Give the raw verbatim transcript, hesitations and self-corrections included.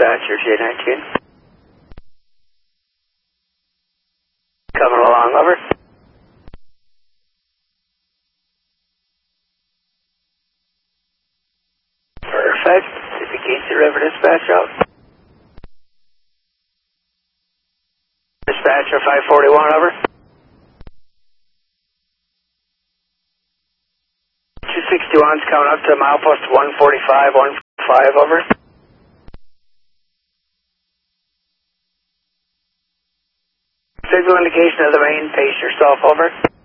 dispatcher, J nineteen. Coming along, over. Perfect. Mississippi Keystone River dispatch out. Dispatcher five forty-one, over. two sixty-one's coming up to milepost one forty-five, one forty-five, over. Visual indication of the main, pace yourself, over.